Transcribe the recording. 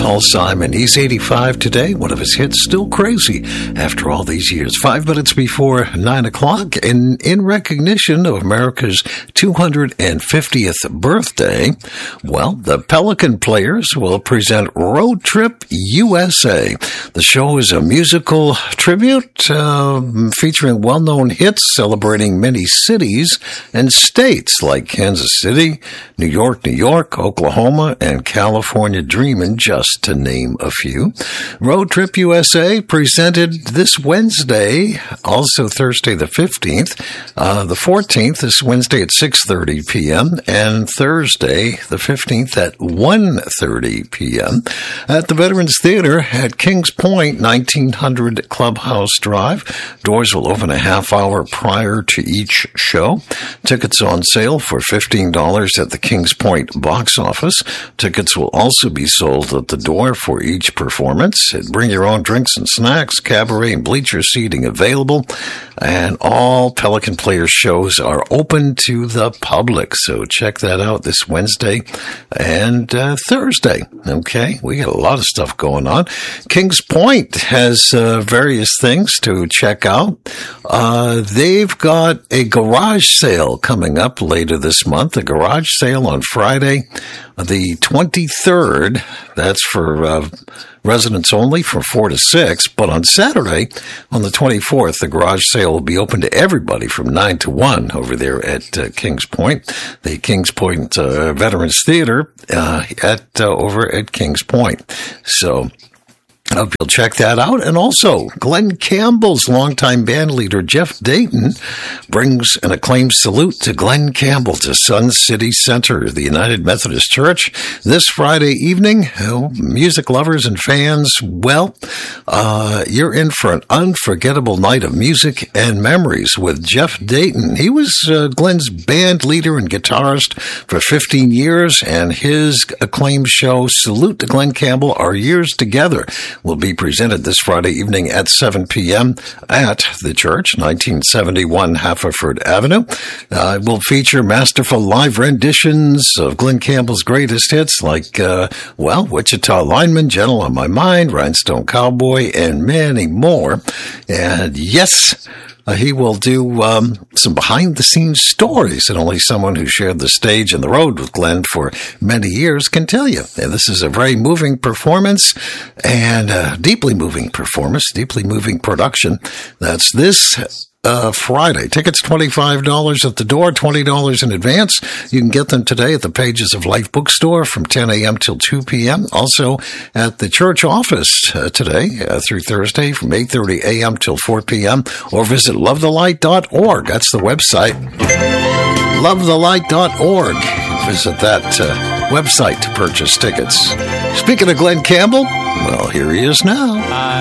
Paul Simon. He's 85 today. One of his hits, Still Crazy, after all these years. 5 minutes before 9 o'clock. And in recognition of America's 250th birthday, well, the Pelican Players will present Road Trip USA. The show is a musical tribute featuring well-known hits celebrating many cities and states like Kansas City, New York, Oklahoma, and California Dreamin', just to name a few. Road Trip USA presented this Wednesday, also Thursday the 15th. The 14th, this Wednesday at 6:30 p.m. and Thursday the 15th at 1:30 p.m. at the Veterans Theater at Kings Point, 1900 Clubhouse Drive. Doors will open a half hour prior to each show. Tickets on sale for $15 at the Kings Point box office. Tickets will also be sold at the door for each performance. Bring your own drinks and snacks, cabaret and bleacher seating available, and all Pelican Players shows are open to the public. So check that out this Wednesday and Thursday. Okay, we got a lot of stuff going on. Kings Point has various things to check out. They've got a garage sale coming up later this month. A garage sale on Friday, the 23rd. That's for residents only from 4 to 6. But on Saturday, on the 24th, the garage sale will be open to everybody from 9 to 1 over there at Kings Point, the Kings Point Veterans Theater over at Kings Point. So I hope you'll check that out. And also, Glenn Campbell's longtime band leader, Jeff Dayton, brings an acclaimed salute to Glenn Campbell to Sun City Center, the United Methodist Church, this Friday evening. Music lovers and fans, well, you're in for an unforgettable night of music and memories with Jeff Dayton. He was Glenn's band leader and guitarist for 15 years, and his acclaimed show, Salute to Glenn Campbell, Our Years Together, will be presented this Friday evening at 7 p.m. at the church, 1971 Haverford Avenue. It will feature masterful live renditions of Glenn Campbell's greatest hits like, Wichita Lineman, Gentle on My Mind, Rhinestone Cowboy, and many more. And yes, he will do some behind-the-scenes stories that only someone who shared the stage and the road with Glenn for many years can tell you. And this is a very moving performance and deeply moving production. That's this Friday. Tickets $25 at the door, $20 in advance. You can get them today at the Pages of Life bookstore from 10 a.m. till 2 p.m. Also at the church office today through Thursday from 8:30 a.m. till 4 p.m. or visit lovethelight.org. That's the website. lovethelight.org. Visit that website to purchase tickets. Speaking of Glenn Campbell, well, here he is now.